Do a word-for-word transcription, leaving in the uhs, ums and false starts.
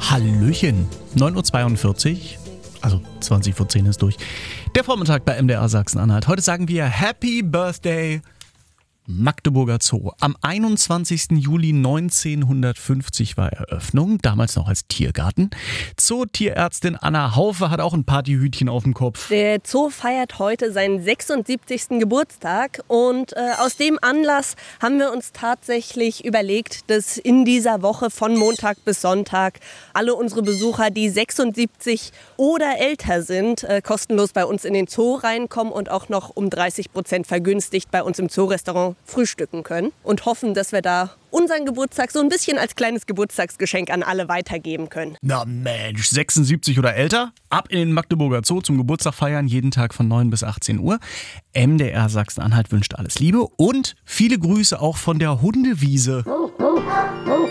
Hallöchen, neun Uhr zweiundvierzig, also zwanzig vor zehn ist durch. Der Vormittag bei M D R Sachsen-Anhalt. Heute sagen wir Happy Birthday Magdeburger Zoo. Am einundzwanzigsten Juli neunzehnhundertfünfzig war Eröffnung, damals noch als Tiergarten. Zootierärztin Anna Haufe hat auch ein Partyhütchen auf dem Kopf. Der Zoo feiert heute seinen sechsundsiebzigsten Geburtstag und äh, aus dem Anlass haben wir uns tatsächlich überlegt, dass in dieser Woche von Montag bis Sonntag alle unsere Besucher, die sechsundsiebzig oder älter sind, äh, kostenlos bei uns in den Zoo reinkommen und auch noch um dreißig Prozent vergünstigt bei uns im Zoo-Restaurant frühstücken können und hoffen, dass wir da unseren Geburtstag so ein bisschen als kleines Geburtstagsgeschenk an alle weitergeben können. Na Mensch, sechsundsiebzig oder älter? Ab in den Magdeburger Zoo zum Geburtstag feiern, jeden Tag von neun bis achtzehn Uhr. M D R Sachsen-Anhalt wünscht alles Liebe und viele Grüße auch von der Hundewiese.